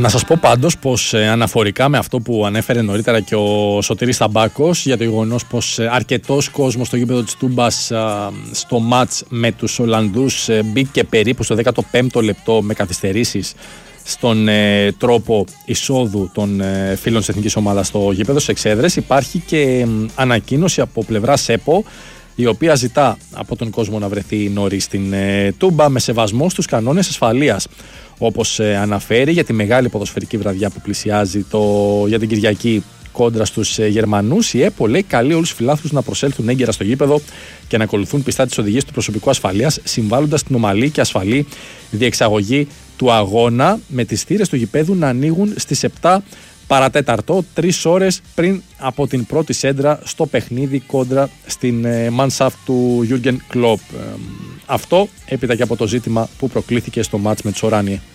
Να σας πω πάντως πως αναφορικά με αυτό που ανέφερε νωρίτερα και ο Σωτήρης Ταμπάκος για το γεγονός πως αρκετός κόσμος στο γήπεδο της Τούμπας στο μάτς με τους Ολλανδούς μπήκε περίπου στο 15ο λεπτό με καθυστερήσεις στον τρόπο εισόδου των φίλων της εθνικής ομάδας στο γήπεδο στις εξέδρες, υπάρχει και ανακοίνωση από πλευρά ΣΕΠΟ, η οποία ζητά από τον κόσμο να βρεθεί νωρίς στην Τούμπα με σεβασμό στους κανόνες ασφαλείας. Όπως αναφέρει, για τη μεγάλη ποδοσφαιρική βραδιά που πλησιάζει για την Κυριακή κόντρα στους Γερμανούς, η ΕΠΟ λέει καλεί όλους τους φιλάθλους να προσέλθουν έγκαιρα στο γήπεδο και να ακολουθούν πιστά τις οδηγίες του προσωπικού ασφαλείας, συμβάλλοντας στην ομαλή και ασφαλή διεξαγωγή του αγώνα, με τις θύρες του γηπέδου να ανοίγουν στις 7 παρατέταρτο, 3 ώρες πριν από την πρώτη σέντρα στο παιχνίδι κόντρα στην Mannschaft του Jürgen Klopp. Αυτό έπειτα και από το ζήτημα που προκλήθηκε στο μάτς με τους Οράνιε.